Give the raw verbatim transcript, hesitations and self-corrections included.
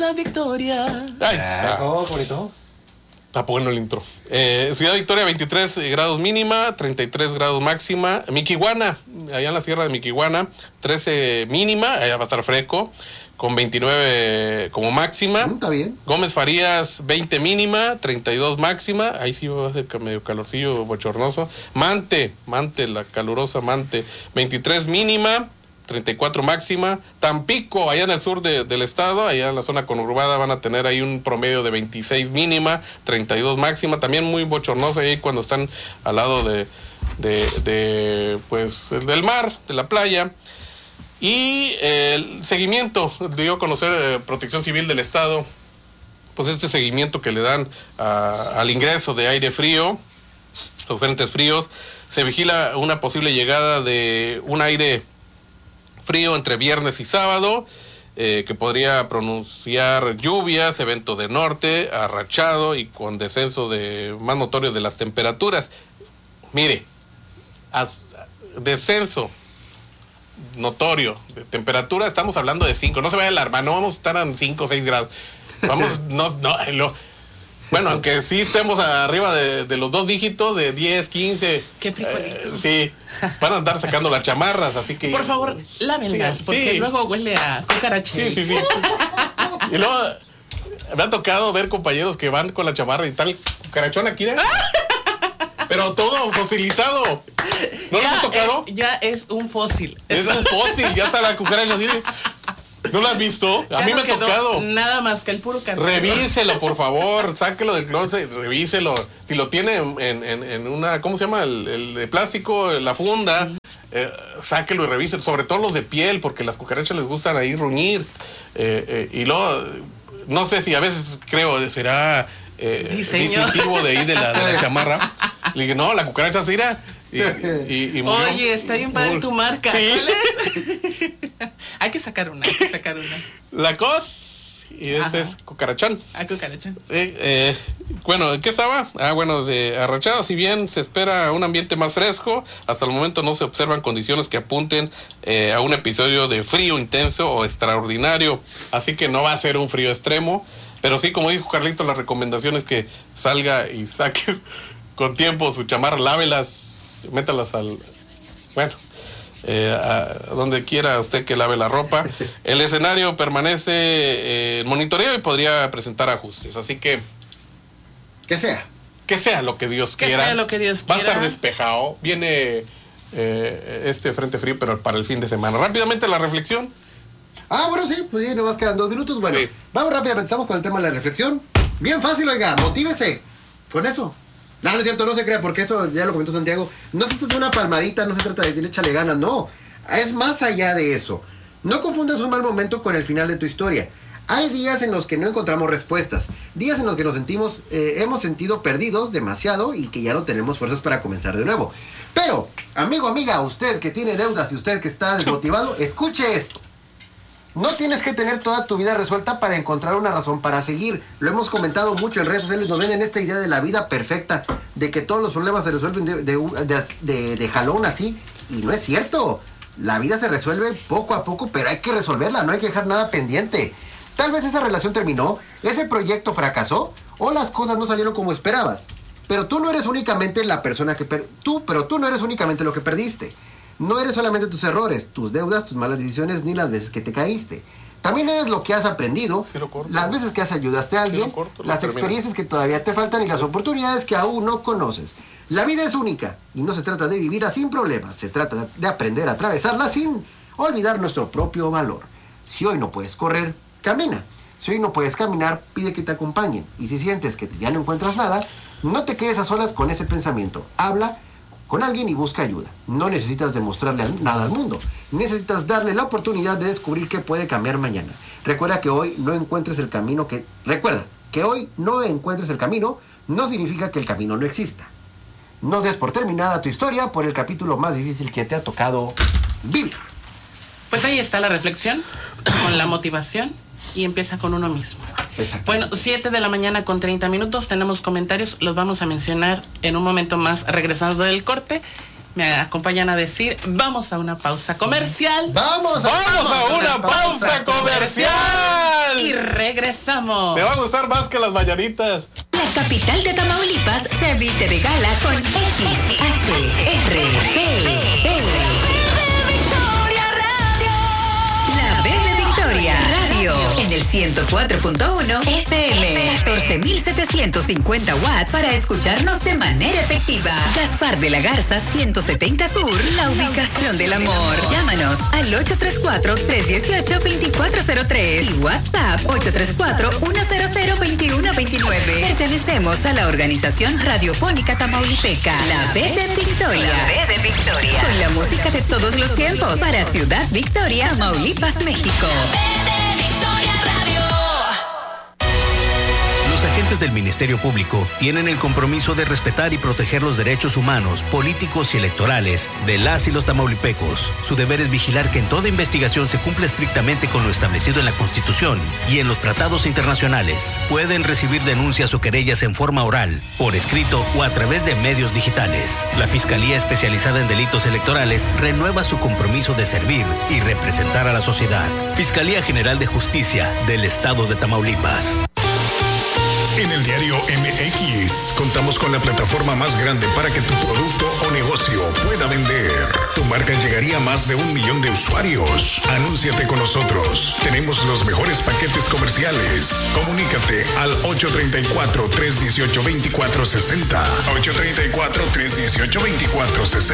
Ciudad Victoria. Ay, está todo bonito. Está bueno el intro. Eh, Ciudad Victoria, veintitrés grados mínima, treinta y tres grados máxima. Miquihuana, allá en la sierra de Miquihuana, trece mínima, allá va a estar fresco, con veintinueve como máxima. Mm, está bien. Gómez Farías, veinte mínima, treinta y dos máxima. Ahí sí va a ser medio calorcillo bochornoso. Mante, Mante, la calurosa Mante, veintitrés mínima, treinta y cuatro máxima. Tampico, allá en el sur de, del estado, allá en la zona conurbada, van a tener ahí un promedio de veintiséis mínima, treinta y dos máxima. También muy bochornoso ahí cuando están al lado de, de, de pues, del mar, de la playa. Y eh, el seguimiento, dio a conocer eh, Protección Civil del Estado, pues este seguimiento que le dan a, al ingreso de aire frío, los frentes fríos. Se vigila una posible llegada de un aire frío entre viernes y sábado, eh, que podría pronunciar lluvias, evento de norte, arrachado y con descenso de más notorio de las temperaturas. Mire, as, descenso notorio de temperatura, estamos hablando de cinco, no se vaya a alarmar, no vamos a estar en cinco o seis grados, vamos, no, no, lo, bueno, aunque sí estemos arriba de, de los dos dígitos, de diez, quince, qué frijolito. Eh, sí, van a andar sacando las chamarras, así que... Por favor, lávenlas, sí, porque sí. Luego huele a cucaracha. Sí, sí, sí. Y luego, me ha tocado ver compañeros que van con la chamarra y tal, cucarachón aquí, ¿eh? Pero todo fosilizado. ¿No ya lo has tocado? Es, ya es un fósil. Es un fósil, ya está la cucaracha así. ¿No lo has visto? A ya mí no me ha tocado. Nada más que el puro cartón. Revíselo, por favor. Sáquelo del closet, revíselo. Si lo tiene en, en, en una, ¿cómo se llama? El, el de plástico, la funda. Uh-huh. eh, sáquelo y revíselo. Sobre todo los de piel, porque las cucarachas les gustan ahí ruñir. Eh, eh, y luego, no sé si a veces creo, será eh, distintivo de ahí de la, de la chamarra. Le dije, no, la cucaracha se irá. Y, y, y murió. Oye, está bien padre tu marca. ¿Sí? ¿Cuál es? Hay que sacar una, hay que sacar una. La cos y este Ajá. es cucarachón. Ah, cucarachón. Sí, eh, bueno, ¿qué estaba? Ah, bueno, de arrachado, si bien se espera un ambiente más fresco, hasta el momento no se observan condiciones que apunten eh, a un episodio de frío intenso o extraordinario, así que no va a ser un frío extremo, pero sí, como dijo Carlito, la recomendación es que salga y saque con tiempo su chamarra, lávelas, métalas al... Bueno... Eh, a donde quiera usted que lave la ropa. El escenario permanece eh, en monitoreo y podría presentar ajustes, así que que sea que sea lo que Dios que quiera. Sea lo que Dios va quiera. a estar despejado, viene eh, este frente frío, pero para el fin de semana. Rápidamente la reflexión. Ah, bueno, sí, pues ya nomás quedan dos minutos. Bueno, sí. Vamos rápidamente, estamos con el tema de la reflexión. Bien fácil, oiga, motívese con eso. No, no es cierto, no se crea, porque eso ya lo comentó Santiago. No se trata de una palmadita, no se trata de decirle échale ganas, no. Es más allá de eso. No confundas un mal momento con el final de tu historia. Hay días en los que no encontramos respuestas. Días en los que nos sentimos, eh, hemos sentido perdidos demasiado y que ya no tenemos fuerzas para comenzar de nuevo. Pero, amigo, amiga, usted que tiene deudas y usted que está desmotivado, escuche esto. No tienes que tener toda tu vida resuelta para encontrar una razón para seguir. Lo hemos comentado mucho en redes sociales, nos venden esta idea de la vida perfecta, de que todos los problemas se resuelven de, de, de, de, de jalón así, y no es cierto. La vida se resuelve poco a poco, pero hay que resolverla, no hay que dejar nada pendiente. Tal vez esa relación terminó, ese proyecto fracasó, o las cosas no salieron como esperabas. Pero tú no eres únicamente la persona que... Per- tú, pero tú no eres únicamente lo que perdiste. No eres solamente tus errores, tus deudas, tus malas decisiones, ni las veces que te caíste. También eres lo que has aprendido, sí, las veces que has ayudaste a alguien, sí, corto, las experiencias que todavía te faltan y las oportunidades que aún no conoces. La vida es única y no se trata de vivirla sin problemas, se trata de aprender a atravesarla sin olvidar nuestro propio valor. Si hoy no puedes correr, camina. Si hoy no puedes caminar, pide que te acompañen. Y si sientes que ya no encuentras nada, no te quedes a solas con ese pensamiento. Habla con alguien y busca ayuda. No necesitas demostrarle nada al mundo. Necesitas darle la oportunidad de descubrir qué puede cambiar mañana. Recuerda que hoy no encuentres el camino que... Recuerda que hoy no encuentres el camino no significa que el camino no exista. No des por terminada tu historia por el capítulo más difícil que te ha tocado vivir. Pues ahí está la reflexión, con la motivación, y empieza con uno mismo. Exacto. Bueno, siete de la mañana con treinta minutos, tenemos comentarios, los vamos a mencionar en un momento más regresando del corte. me acompañan a decir, vamos a una pausa comercial. Vamos, ¡Vamos a una pausa comercial! Y regresamos. Me va a gustar más que las mañanitas. La capital de Tamaulipas se viste de gala con X H R G B. La B de Victoria Radio en el ciento cuatro punto uno F M, catorce mil setecientos cincuenta watts para escucharnos de manera efectiva. Gaspar de la Garza ciento setenta Sur, la ubicación del amor. Llámanos al ocho tres cuatro, tres uno ocho, dos cuatro cero tres y WhatsApp ocho tres cuatro, uno cero cero, dos uno dos nueve. Pertenecemos a la organización radiofónica tamaulipeca, la B de Victoria. La B de Victoria. Con la música de todos los tiempos para Ciudad Victoria, Tamaulipas, México. Los agentes del Ministerio Público tienen el compromiso de respetar y proteger los derechos humanos, políticos y electorales de las y los tamaulipecos. Su deber es vigilar que en toda investigación se cumpla estrictamente con lo establecido en la Constitución y en los tratados internacionales. Pueden recibir denuncias o querellas en forma oral, por escrito o a través de medios digitales. La Fiscalía Especializada en Delitos Electorales renueva su compromiso de servir y representar a la sociedad. Fiscalía General de Justicia del Estado de Tamaulipas. En el diario M X contamos con la plataforma más grande para que tu producto o negocio pueda vender. Tu marca llegaría a más de un millón de usuarios. Anúnciate con nosotros. Tenemos los mejores paquetes comerciales. Comunícate al ocho tres cuatro, tres uno ocho, dos cuatro seis cero. ocho tres cuatro, tres uno ocho, dos cuatro seis cero.